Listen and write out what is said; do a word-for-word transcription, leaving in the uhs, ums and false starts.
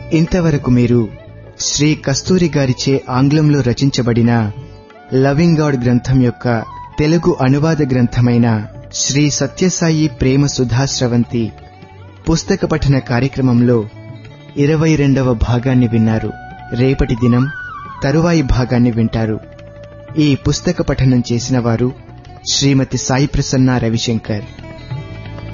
ఇంతవరకు మీరు శ్రీ కస్తూరి గారిచే ఆంగ్లంలో రచించబడిన లవింగ్ గాడ్ గ్రంథం యొక్క తెలుగు అనువాద గ్రంథమైన శ్రీ సత్యసాయి ప్రేమ సుధాస్రవంతి పుస్తక పఠన కార్యక్రమంలో ఇరవై రెండవ భాగాన్ని విన్నారు. రేపటి దినం తరువాయి భాగాన్ని వింటారు. ఈ పుస్తక పఠనం చేసిన వారు శ్రీమతి సాయి ప్రసన్న రవిశంకర్.